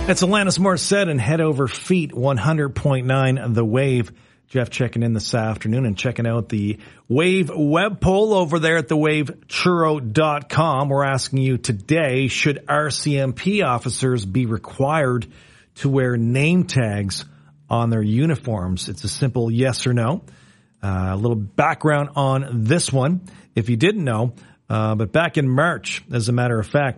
It's Alanis Morissette and Head Over Feet, 100.9 The Wave. Jeff checking in this afternoon and checking out the Wave web poll over there at thewavechurro.com. We're asking you today, should RCMP officers be required to wear name tags on their uniforms? It's a simple yes or no. A little background on this one, if you didn't know, but back in March, as a matter of fact,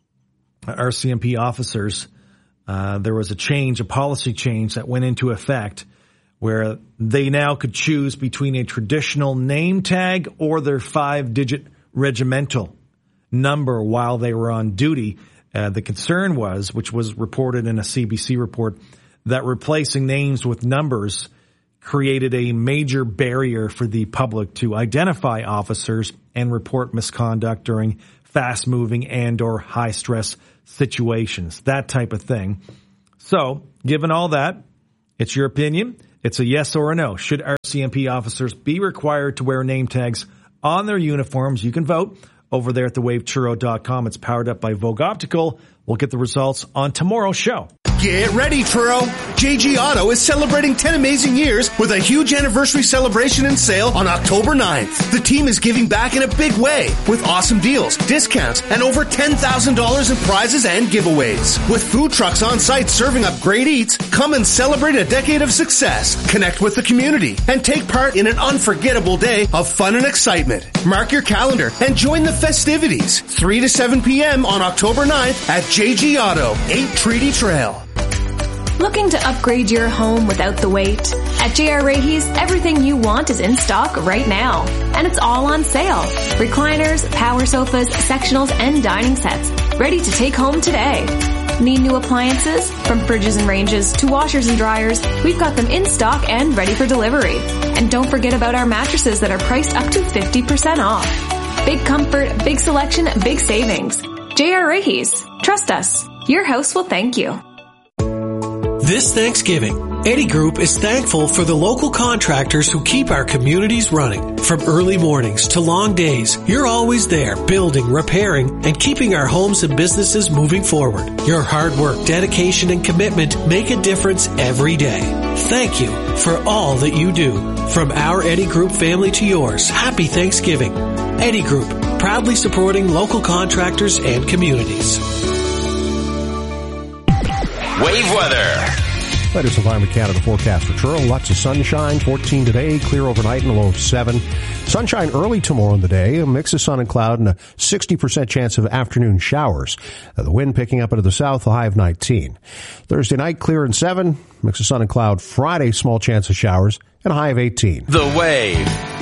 RCMP officers, there was a policy change that went into effect where they now could choose between a traditional name tag or their 5-digit regimental number while they were on duty. The concern was, which was reported in a CBC report, that replacing names with numbers created a major barrier for the public to identify officers and report misconduct during fast-moving and or high-stress situations, that type of thing. So, given all that, it's your opinion. It's a yes or a no. Should RCMP officers be required to wear name tags on their uniforms? You can vote over there at thewavechurro.com. It's powered up by Vogue Optical. We'll get the results on tomorrow's show. Get ready, Truro! JG Auto is celebrating 10 amazing years with a huge anniversary celebration and sale on October 9th. The team is giving back in a big way with awesome deals, discounts, and over $10,000 in prizes and giveaways. With food trucks on site serving up great eats, come and celebrate a decade of success. Connect with the community and take part in an unforgettable day of fun and excitement. Mark your calendar and join the festivities. 3 to 7 p.m. on October 9th at JG Auto, 8 Treaty Trail. Looking to upgrade your home without the wait? At J.R. Rahe's, everything you want is in stock right now. And it's all on sale. Recliners, power sofas, sectionals, and dining sets. Ready to take home today. Need new appliances? From fridges and ranges to washers and dryers, we've got them in stock and ready for delivery. And don't forget about our mattresses that are priced up to 50% off. Big comfort, big selection, big savings. J.R. Rahe's. Trust us. Your house will thank you. This Thanksgiving, Eddie Group is thankful for the local contractors who keep our communities running. From early mornings to long days, you're always there building, repairing, and keeping our homes and businesses moving forward. Your hard work, dedication, and commitment make a difference every day. Thank you for all that you do. From our Eddie Group family to yours, happy Thanksgiving. Eddie Group, proudly supporting local contractors and communities. Wave weather. Latest Environment Canada forecast for Truro. Lots of sunshine, 14 today, clear overnight and a low of 7. Sunshine early tomorrow in the day, a mix of sun and cloud and a 60% chance of afternoon showers. The wind picking up into the south, a high of 19. Thursday night, clear and 7, mix of sun and cloud. Friday, small chance of showers and a high of 18. The Wave.